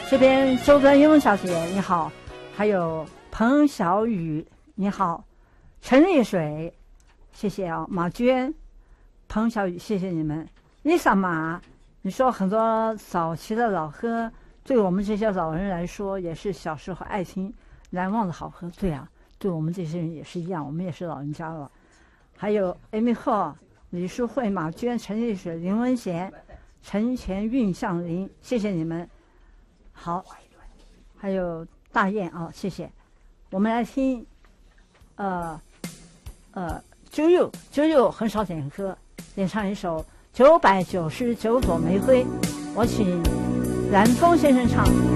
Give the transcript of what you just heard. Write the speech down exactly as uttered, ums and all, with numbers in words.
这边周端庸小姐你好，还有彭小雨你好，陈丽水谢谢啊，马娟、彭小雨谢谢你们。Lisa 马，你说很多早期的老歌对我们这些老人来说也是小时候爱听难忘的好歌。对啊，对我们这些人也是一样，我们也是老人家了。还有 Amy Ho、李淑慧、马娟、陈丽水、林文贤、陈前运向林，谢谢你们。好，还有大雁啊，谢谢。我们来听，呃呃，周佑，周佑很少点歌，点唱一首九百九十九朵玫瑰，我请蓝风先生唱。